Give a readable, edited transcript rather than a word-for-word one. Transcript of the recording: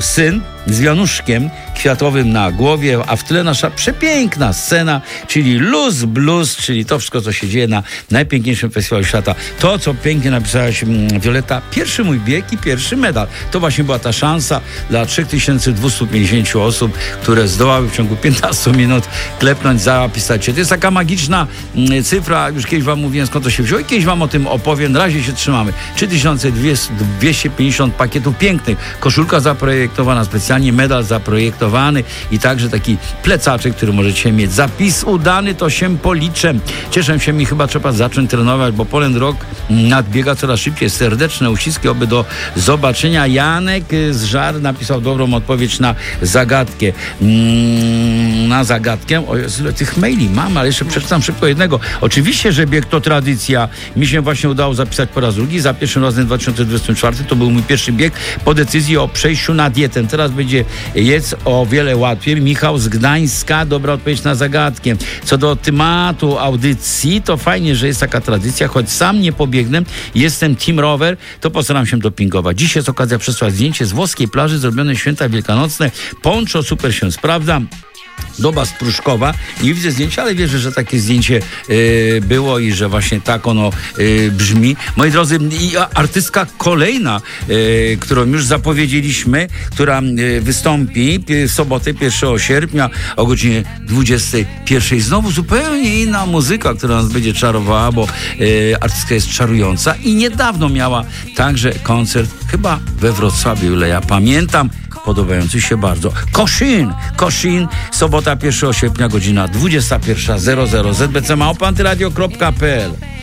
syn z wianuszkiem kwiatowym na głowie, a w tle nasza przepiękna scena, czyli Luz Blues, czyli to wszystko, co się dzieje na najpiękniejszym festiwalu świata. To, co pięknie napisałaś, Wioleta, pierwszy mój bieg i pierwszy medal. To właśnie była ta szansa dla 3250 osób, które zdołały w ciągu 15 minut klepnąć, zapisać się. To jest taka magiczna cyfra, już kiedyś wam mówiłem, skąd to się wzięło i kiedyś wam o tym opowiem. Na razie się trzymamy. 3250 pakietów pięknych. Koszulka zaprojektowana specjalnie, medal zaprojektowany i także taki plecaczek, który możecie mieć. Zapis udany, to się policzę. Cieszę się, mi chyba trzeba zacząć trenować, bo Poland Rock nadbiega coraz szybciej. Serdeczne uściski, oby do zobaczenia. Janek z Żar napisał dobrą odpowiedź na zagadkę. Na zagadkę. O Jezu, ile tych maili mam, ale jeszcze przeczytam szybko jednego. Oczywiście, że bieg to tradycja. Mi się właśnie udało zapisać po raz drugi. Za pierwszym razem w 2024 to był mój pierwszy bieg po decyzji o przejściu na dietę. Teraz będzie jedz o wiele łatwiej. Michał z Gdańska, dobra odpowiedź na zagadkę. Co do tematu audycji, to fajnie, że jest taka tradycja, choć sam nie pobiegnę, jestem Team Rower, to postaram się dopingować. Dziś jest okazja przesłać zdjęcie z włoskiej plaży, zrobione święta wielkanocne. Poncho super się sprawdza. Doba z Pruszkowa. Nie widzę zdjęcia, ale wierzę, że takie zdjęcie było i że właśnie tak ono brzmi. Moi drodzy, i artystka kolejna, którą już zapowiedzieliśmy, która wystąpi w sobotę 1 sierpnia o godzinie 21. Znowu zupełnie inna muzyka, która nas będzie czarowała, bo artystka jest czarująca i niedawno miała także koncert, chyba we Wrocławiu, ile ja pamiętam, podobający się bardzo. Koszyn, sobota 1 sierpnia, godzina 21:00. zbc@antyradio.pl